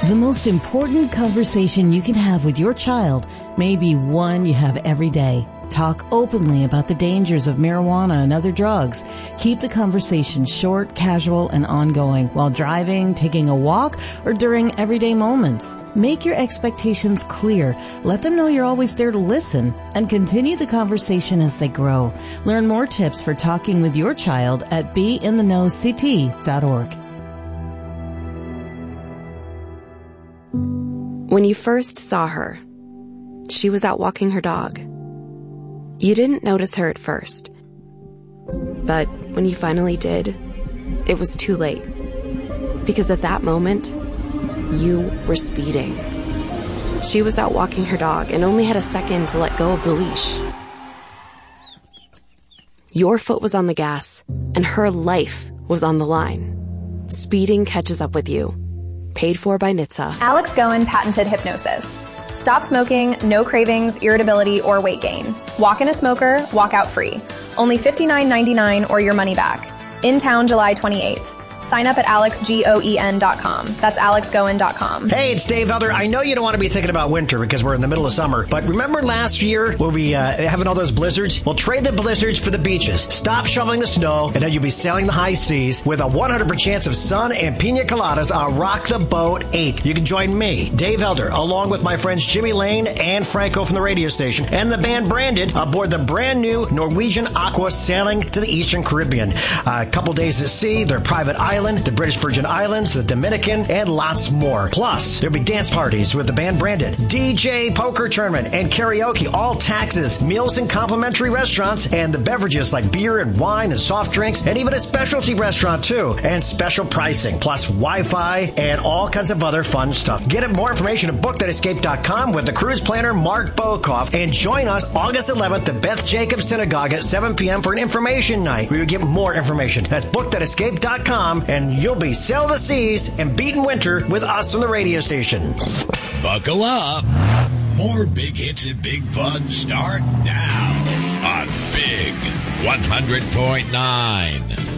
The most important conversation you can have with your child may be one you have every day. Talk openly about the dangers of marijuana and other drugs. Keep the conversation short, casual, and ongoing while driving, taking a walk, or during everyday moments. Make your expectations clear. Let them know you're always there to listen, and continue the conversation as they grow. Learn more tips for talking with your child at beintheknowct.org. When you first saw her, she was out walking her dog. You didn't notice her at first, but when you finally did, it was too late. Because at that moment, you were speeding. She was out walking her dog and only had a second to let go of the leash. Your foot was on the gas, and her life was on the line. Speeding catches up with you. Paid for by NHTSA. Alex Goen patented hypnosis. Stop smoking, no cravings, irritability, or weight gain. Walk in a smoker, walk out free. Only $59.99 or your money back. In town July 28th. Sign up at alexgoen.com. That's alexgoen.com. Hey, it's Dave Elder. I know you don't want to be thinking about winter because we're in the middle of summer, but remember last year when we having all those blizzards? Well, trade the blizzards for the beaches. Stop shoveling the snow, and then you'll be sailing the high seas with a 100% chance of sun and pina coladas on Rock the Boat 8. You can join me, Dave Elder, along with my friends Jimmy Lane and Franco from the radio station, and the band Branded aboard the brand new Norwegian Aqua sailing to the Eastern Caribbean. A couple days at sea, their private island, the British Virgin Islands, the Dominican, and lots more. Plus, there'll be dance parties with the band Branded, DJ poker tournament, and karaoke, all taxes, meals in complimentary restaurants, and the beverages like beer and wine and soft drinks, and even a specialty restaurant too, and special pricing, plus Wi-Fi and all kinds of other fun stuff. Get more information at bookthatescape.com with the cruise planner Mark Bokoff, and join us August 11th at Beth Jacobs Synagogue at 7 p.m. for an information night. We will get more information. That's bookthatescape.com, and you'll be sailing the seas and beating winter with us on the radio station. Buckle up. More big hits and big fun start now on Big 100.9.